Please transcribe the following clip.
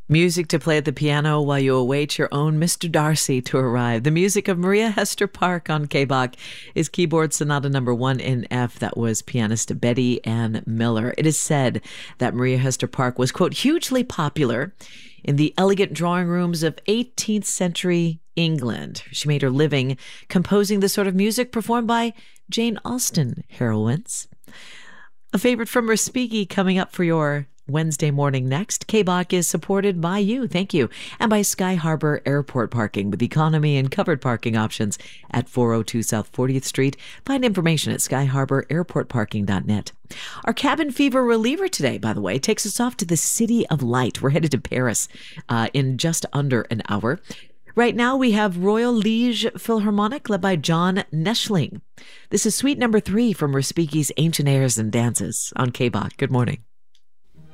Music to play at the piano while you await your own Mr. Darcy to arrive. The music of Maria Hester Park on K-Bach is Keyboard Sonata number 1 in F. That was pianist Betty Ann Miller. It is said that Maria Hester Park was, quote, hugely popular in the elegant drawing rooms of 18th century England. She made her living composing the sort of music performed by Jane Austen heroines. A favorite from Respighi coming up for your Wednesday morning next. K-Bach is supported by you, thank you, and by Sky Harbor Airport Parking with economy and covered parking options at 402 South 40th Street. Find information at skyharbor.airportparking.net. Our cabin fever reliever today, by the way, takes us off to the City of Light. We're headed to Paris in just under an hour. Right now we have Royal Liege Philharmonic led by John Neschling. This is suite number 3 from Respighi's Ancient Airs and Dances on K-Bach. Good morning.